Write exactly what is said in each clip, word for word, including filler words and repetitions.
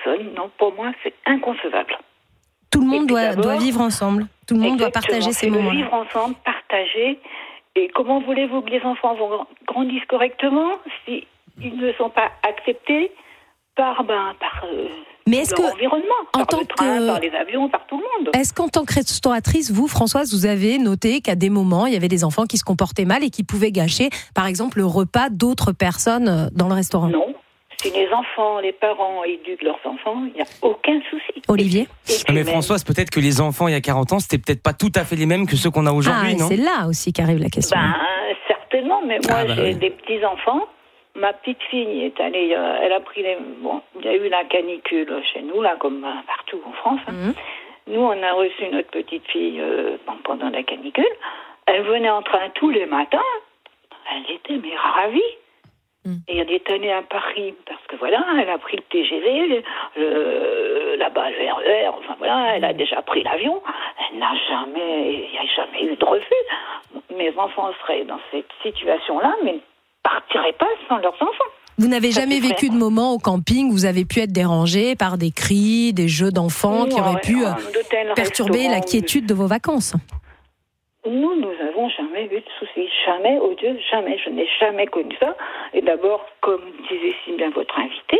personne. Non, pour moi, c'est inconcevable. Tout le monde doit, doit vivre ensemble. Tout le monde doit partager ces moments. Vivre ensemble, partager. Et comment voulez-vous que les enfants vont grandissent correctement si ils ne sont pas acceptés par ben par euh, Mais est-ce leur que, environnement, en par tant le train, que... par les avions, par tout le monde. Est-ce qu'en tant que restauratrice, vous, Françoise, vous avez noté qu'à des moments, il y avait des enfants qui se comportaient mal et qui pouvaient gâcher, par exemple, le repas d'autres personnes dans le restaurant ? Non. Si les enfants, les parents éduquent leurs enfants, il n'y a aucun souci. Olivier ? et, et Mais même... Françoise, peut-être que les enfants il y a quarante ans, c'était peut-être pas tout à fait les mêmes que ceux qu'on a aujourd'hui, ah, non ? C'est là aussi qu'arrive la question. Ben, certainement, mais moi Ah, bah, j'ai oui. des petits-enfants. Ma petite fille est allée, euh, elle a pris les... Bon, il y a eu la canicule chez nous, là, comme euh, partout en France. Hein. Mmh. Nous, on a reçu notre petite fille euh, pendant la canicule. Elle venait en train tous les matins. Elle était mais ravie. Mmh. Et elle est allée à Paris parce que voilà, elle a pris le T G V, le, là-bas le R E R, enfin voilà, elle a déjà pris l'avion. Elle n'a jamais, il n'y a jamais eu de refus. Mes enfants seraient dans cette situation-là, mais ne partiraient pas sans leurs enfants. Vous n'avez jamais vécu de moment au camping où vous avez pu être dérangé par des cris, des jeux d'enfants oui, qui auraient ouais, pu euh, perturber la quiétude de vos vacances ? Nous, nous n'avons jamais eu de soucis. Jamais, oh Dieu, jamais. Je n'ai jamais connu ça. Et d'abord, comme disait si bien votre invité,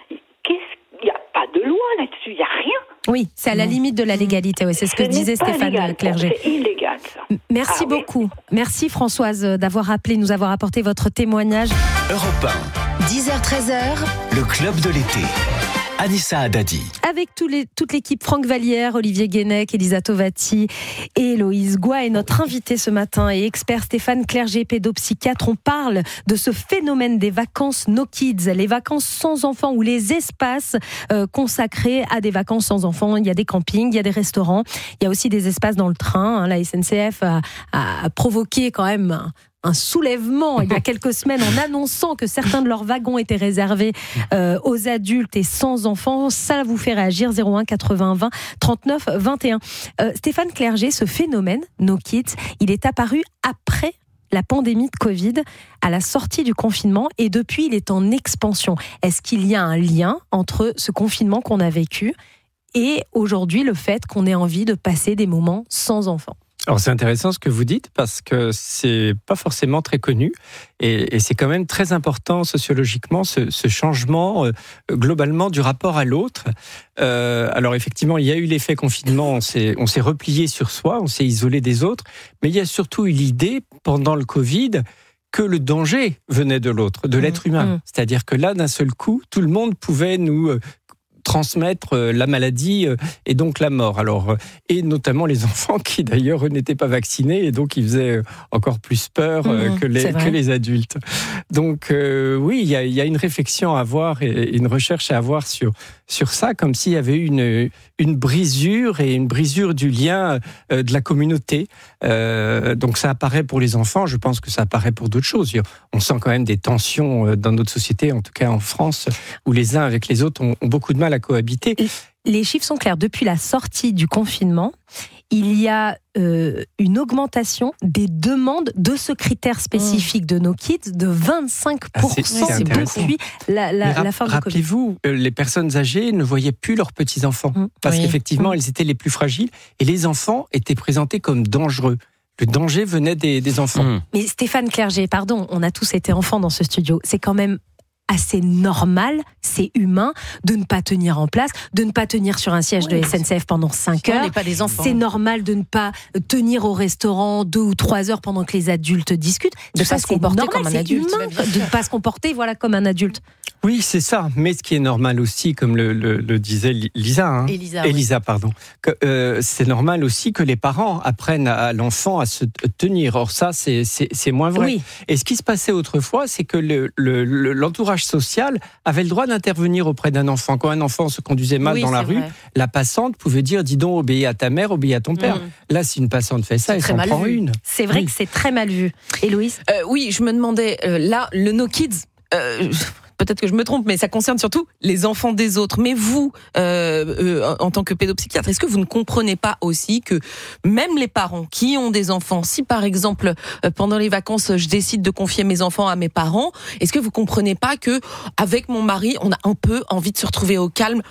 il n'y a pas de loi là-dessus, il n'y a rien. Oui, c'est à la limite de la légalité. Oui, c'est ce que ce disait Stéphane légal, Clerget. C'est illégal, ça. Merci ah, beaucoup. Oui. Merci Françoise d'avoir appelé, nous avoir apporté votre témoignage. Europe un. dix heures treize heures. Le club de l'été. Anissa Haddadi. Avec tous les, toute l'équipe, Franck Vallière, Olivier Guénec, Elisa Tovati et Héloïse Goua. Et notre invité ce matin est expert Stéphane Clerget, pédopsychiatre. On parle de ce phénomène des vacances no kids, les vacances sans enfants ou les espaces euh, consacrés à des vacances sans enfants. Il y a des campings, il y a des restaurants, il y a aussi des espaces dans le train. La S N C F a, a provoqué quand même un, un soulèvement il y a quelques semaines en annonçant que certains de leurs wagons étaient réservés euh, aux adultes et sans enfants. Ça vous fait réagir. Zéro un quatre-vingts vingt trente-neuf vingt et un. Euh, Stéphane Clerget, ce phénomène No Kids, il est apparu après la pandémie de Covid, à la sortie du confinement, et depuis il est en expansion. Est-ce qu'il y a un lien entre ce confinement qu'on a vécu et aujourd'hui le fait qu'on ait envie de passer des moments sans enfants ? Alors c'est intéressant ce que vous dites parce que c'est pas forcément très connu et, et c'est quand même très important sociologiquement ce, ce changement euh, globalement du rapport à l'autre. Euh, alors effectivement il y a eu l'effet confinement, on s'est, on s'est replié sur soi, on s'est isolé des autres, mais il y a surtout eu l'idée pendant le Covid que le danger venait de l'autre, de l'être humain. Mmh. C'est-à-dire que là d'un seul coup tout le monde pouvait nous euh, transmettre la maladie et donc la mort. Alors, et notamment les enfants qui d'ailleurs n'étaient pas vaccinés et donc ils faisaient encore plus peur mmh, que, les, que les adultes. Donc euh, oui, il y a, y a une réflexion à avoir et une recherche à avoir sur, sur ça, comme s'il y avait eu une, une brisure et une brisure du lien euh, de la communauté. Euh, donc ça apparaît pour les enfants, je pense que ça apparaît pour d'autres choses. On sent quand même des tensions dans notre société, en tout cas en France, où les uns avec les autres ont, ont beaucoup de mal à cohabiter. Les chiffres sont clairs. Depuis la sortie du confinement, il y a euh, une augmentation des demandes de ce critère spécifique mmh. de No Kids de vingt-cinq pour cent ah, c'est, c'est depuis la, la, ra- la fin du Covid. Rappelez-vous, les personnes âgées ne voyaient plus leurs petits-enfants mmh. parce oui. qu'effectivement, mmh. elles étaient les plus fragiles et les enfants étaient présentés comme dangereux. Le danger venait des, des enfants. Mmh. Mais Stéphane Clerget, pardon, on a tous été enfants dans ce studio. C'est quand même assez normal, c'est humain de ne pas tenir en place, de ne pas tenir sur un siège oui, de S N C F pendant cinq heures. On n'est pas des enfants. C'est normal de ne pas tenir au restaurant deux ou trois heures pendant que les adultes discutent. De ne pas se comporter normal, comme un adulte. Humain, de ne pas se comporter voilà, comme un adulte. Oui, c'est ça. Mais ce qui est normal aussi, comme le, le, le disait Lisa, hein, Elisa, Elisa oui. pardon, que, euh, c'est normal aussi que les parents apprennent à l'enfant à se tenir. Or ça, c'est, c'est, c'est moins vrai. Oui. Et ce qui se passait autrefois, c'est que le, le, le, l'entourage social avait le droit d'intervenir auprès d'un enfant. Quand un enfant se conduisait mal oui, dans la rue, vrai. La passante pouvait dire « dis donc, obéis à ta mère, obéis à ton père mmh. ». Là, si une passante fait ça, c'est elle s'en prend vu. Une. C'est vrai oui. que c'est très mal vu. Héloïse euh, Oui, je me demandais, euh, là, le No Kids... Euh, peut-être que je me trompe, mais ça concerne surtout les enfants des autres. Mais vous, euh, euh, en tant que pédopsychiatre, est-ce que vous ne comprenez pas aussi que même les parents qui ont des enfants, si par exemple, euh, pendant les vacances, je décide de confier mes enfants à mes parents, est-ce que vous comprenez pas que avec mon mari, on a un peu envie de se retrouver au calme